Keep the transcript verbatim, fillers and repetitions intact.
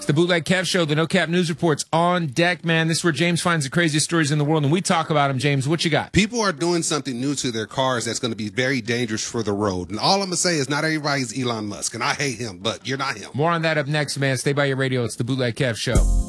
the Bootleg Kev Show, the No Cap News Reports on deck, man. This is where James finds the craziest stories in the world, and we talk about them. James, what you got? People are doing something new to their cars that's going to be very dangerous for the road. And all I'm going to say is not everybody's Elon Musk, and I hate him, but you're not him. More on that up next, man. Stay by your radio. It's the Bootleg Kev Show.